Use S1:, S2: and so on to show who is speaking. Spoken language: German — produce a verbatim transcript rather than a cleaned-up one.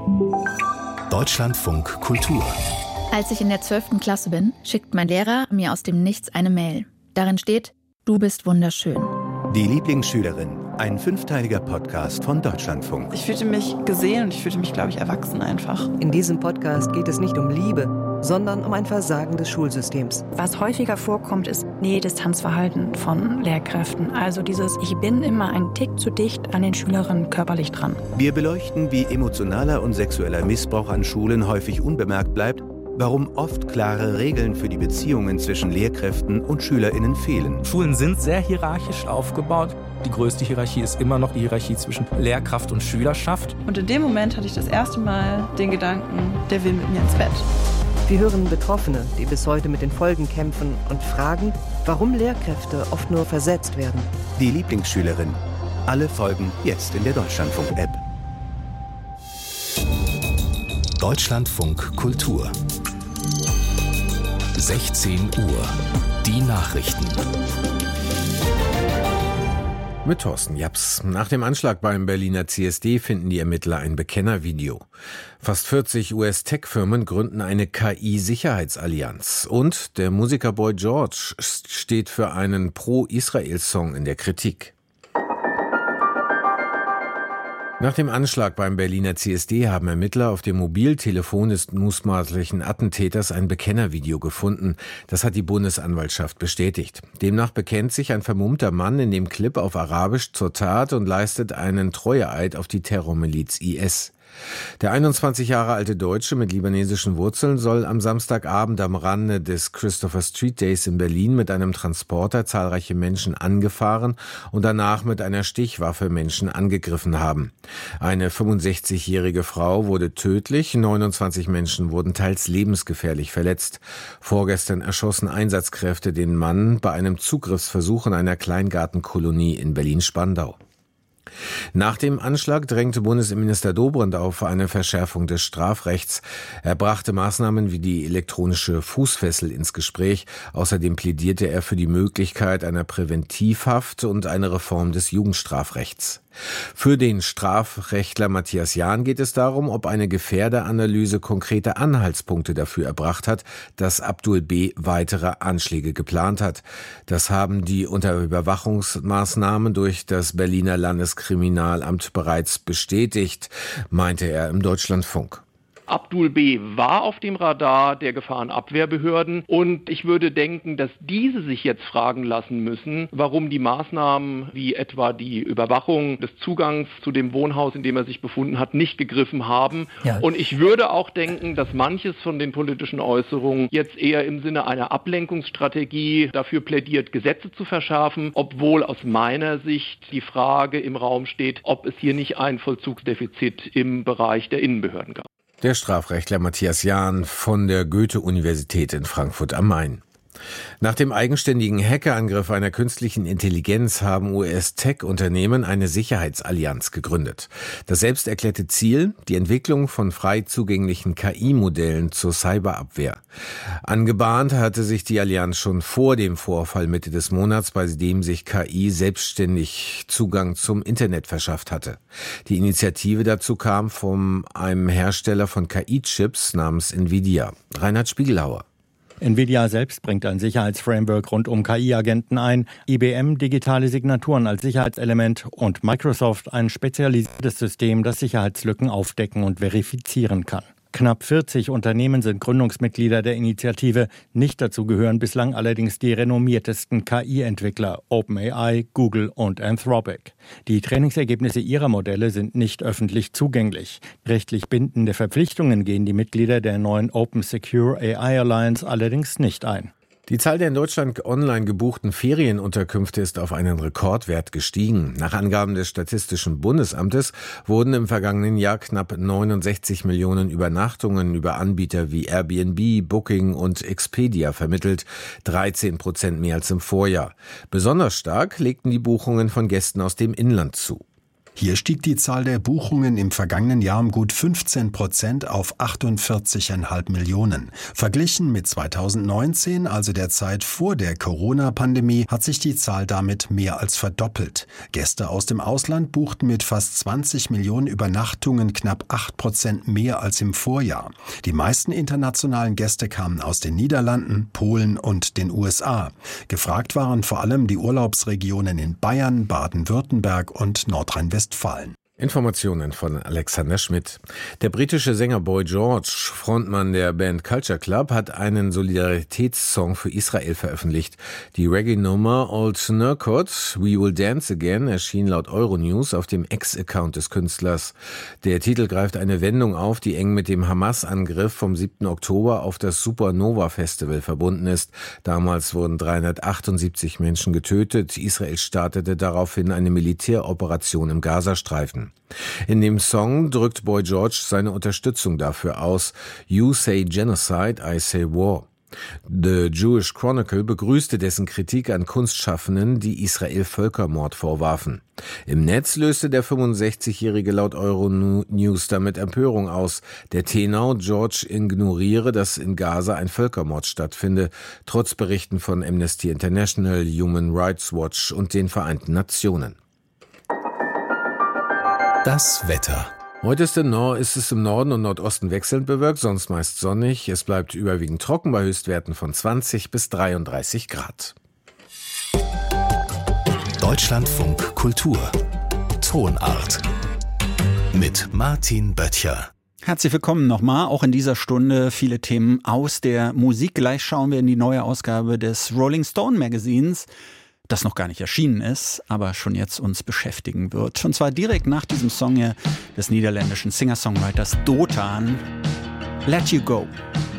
S1: Deutschlandfunk Kultur.
S2: Als ich in der zwölften Klasse bin, schickt mein Lehrer mir aus dem Nichts eine Mail. Darin steht: Du bist wunderschön.
S1: Die Lieblingsschülerin. Ein fünfteiliger Podcast von Deutschlandfunk.
S3: Ich fühlte mich gesehen und ich fühlte mich, glaube ich, erwachsen einfach.
S4: In diesem Podcast geht es nicht um Liebe, sondern um ein Versagen des Schulsystems.
S5: Was häufiger vorkommt, ist Nähe-Distanz-Verhalten von Lehrkräften. Also dieses, ich bin immer ein Tick zu dicht an den Schülerinnen körperlich dran.
S1: Wir beleuchten, wie emotionaler und sexueller Missbrauch an Schulen häufig unbemerkt bleibt, warum oft klare Regeln für die Beziehungen zwischen Lehrkräften und SchülerInnen fehlen.
S6: Schulen sind sehr hierarchisch aufgebaut. Die größte Hierarchie ist immer noch die Hierarchie zwischen Lehrkraft und Schülerschaft.
S3: Und in dem Moment hatte ich das erste Mal den Gedanken, der will mit mir ins Bett.
S4: Wir hören Betroffene, die bis heute mit den Folgen kämpfen und fragen, warum Lehrkräfte oft nur versetzt werden.
S1: Die Lieblingsschülerin. Alle Folgen jetzt in der Deutschlandfunk-App. Deutschlandfunk Kultur. sechzehn Uhr. Die Nachrichten.
S7: Mit Thorsten Japs. Nach dem Anschlag beim Berliner C S D finden die Ermittler ein Bekennervideo. Fast vierzig U S-Tech-Firmen gründen eine K I-Sicherheitsallianz. Und der Musiker Boy George steht für einen Pro-Israel-Song in der Kritik. Nach dem Anschlag beim Berliner C S D haben Ermittler auf dem Mobiltelefon des mutmaßlichen Attentäters ein Bekennervideo gefunden. Das hat die Bundesanwaltschaft bestätigt. Demnach bekennt sich ein vermummter Mann in dem Clip auf Arabisch zur Tat und leistet einen Treueeid auf die Terrormiliz I S. Der einundzwanzig Jahre alte Deutsche mit libanesischen Wurzeln soll am Samstagabend am Rande des Christopher Street Days in Berlin mit einem Transporter zahlreiche Menschen angefahren und danach mit einer Stichwaffe Menschen angegriffen haben. Eine fünfundsechzigjährige Frau wurde tödlich, neunundzwanzig Menschen wurden teils lebensgefährlich verletzt. Vorgestern erschossen Einsatzkräfte den Mann bei einem Zugriffsversuch in einer Kleingartenkolonie in Berlin-Spandau. Nach dem Anschlag drängte Bundesinnenminister Dobrindt auf eine Verschärfung des Strafrechts. Er brachte Maßnahmen wie die elektronische Fußfessel ins Gespräch. Außerdem plädierte er für die Möglichkeit einer Präventivhaft und eine Reform des Jugendstrafrechts. Für den Strafrechtler Matthias Jahn geht es darum, ob eine Gefährderanalyse konkrete Anhaltspunkte dafür erbracht hat, dass Abdul B. weitere Anschläge geplant hat. Das haben die unter Überwachungsmaßnahmen durch das Berliner Landeskriminalamt bereits bestätigt, meinte er im Deutschlandfunk.
S8: Abdul B. war auf dem Radar der Gefahrenabwehrbehörden und ich würde denken, dass diese sich jetzt fragen lassen müssen, warum die Maßnahmen wie etwa die Überwachung des Zugangs zu dem Wohnhaus, in dem er sich befunden hat, nicht gegriffen haben. Ja. Und ich würde auch denken, dass manches von den politischen Äußerungen jetzt eher im Sinne einer Ablenkungsstrategie dafür plädiert, Gesetze zu verschärfen, obwohl aus meiner Sicht die Frage im Raum steht, ob es hier nicht ein Vollzugsdefizit im Bereich der Innenbehörden gab.
S7: Der Strafrechtler Matthias Jahn von der Goethe-Universität in Frankfurt am Main. Nach dem eigenständigen Hackerangriff einer künstlichen Intelligenz haben U S-Tech-Unternehmen eine Sicherheitsallianz gegründet. Das selbst erklärte Ziel, die Entwicklung von frei zugänglichen K I-Modellen zur Cyberabwehr. Angebahnt hatte sich die Allianz schon vor dem Vorfall Mitte des Monats, bei dem sich K I selbstständig Zugang zum Internet verschafft hatte. Die Initiative dazu kam von einem Hersteller von K I-Chips namens Nvidia. Reinhard Spiegelhauer.
S9: Nvidia selbst bringt ein Sicherheitsframework rund um K I-Agenten ein, I B M digitale Signaturen als Sicherheitselement und Microsoft ein spezialisiertes System, das Sicherheitslücken aufdecken und verifizieren kann. Knapp vierzig Unternehmen sind Gründungsmitglieder der Initiative. Nicht dazu gehören bislang allerdings die renommiertesten K I-Entwickler OpenAI, Google und Anthropic. Die Trainingsergebnisse ihrer Modelle sind nicht öffentlich zugänglich. Rechtlich bindende Verpflichtungen gehen die Mitglieder der neuen Open Secure A I Alliance allerdings nicht ein.
S7: Die Zahl der in Deutschland online gebuchten Ferienunterkünfte ist auf einen Rekordwert gestiegen. Nach Angaben des Statistischen Bundesamtes wurden im vergangenen Jahr knapp neunundsechzig Millionen Übernachtungen über Anbieter wie Airbnb, Booking und Expedia vermittelt, dreizehn Prozent mehr als im Vorjahr. Besonders stark legten die Buchungen von Gästen aus dem Inland zu.
S10: Hier stieg die Zahl der Buchungen im vergangenen Jahr um gut fünfzehn Prozent auf achtundvierzig Komma fünf Millionen. Verglichen mit zweitausendneunzehn, also der Zeit vor der Corona-Pandemie, hat sich die Zahl damit mehr als verdoppelt. Gäste aus dem Ausland buchten mit fast zwanzig Millionen Übernachtungen knapp acht Prozent mehr als im Vorjahr. Die meisten internationalen Gäste kamen aus den Niederlanden, Polen und den U S A. Gefragt waren vor allem die Urlaubsregionen in Bayern, Baden-Württemberg und Nordrhein-Westfalen.
S7: Informationen von Alexander Schmidt. Der britische Sänger Boy George, Frontmann der Band Culture Club, hat einen Solidaritätssong für Israel veröffentlicht. Die Reggae-Nummer Old Nurkot, We Will Dance Again, erschien laut Euronews auf dem Ex-Account des Künstlers. Der Titel greift eine Wendung auf, die eng mit dem Hamas-Angriff vom siebten Oktober auf das Supernova-Festival verbunden ist. Damals wurden dreihundertachtundsiebzig Menschen getötet. Israel startete daraufhin eine Militäroperation im Gazastreifen. In dem Song drückt Boy George seine Unterstützung dafür aus. You say genocide, I say war. The Jewish Chronicle begrüßte dessen Kritik an Kunstschaffenden, die Israel Völkermord vorwarfen. Im Netz löste der fünfundsechzigjährige laut Euronews damit Empörung aus. Der Tenor George ignoriere, dass in Gaza ein Völkermord stattfinde, trotz Berichten von Amnesty International, Human Rights Watch und den Vereinten Nationen.
S11: Das Wetter.
S7: Heute ist, Nord- ist es im Norden und Nordosten wechselnd bewölkt, sonst meist sonnig. Es bleibt überwiegend trocken bei Höchstwerten von zwanzig bis dreiunddreißig Grad.
S11: Deutschlandfunk Kultur. Tonart. Mit Martin Böttcher.
S12: Herzlich willkommen nochmal, auch in dieser Stunde viele Themen aus der Musik. Gleich schauen wir in die neue Ausgabe des Rolling Stone Magazins, das noch gar nicht erschienen ist, aber schon jetzt uns beschäftigen wird. Und zwar direkt nach diesem Song hier des niederländischen Singer-Songwriters Dotan, Let You Go.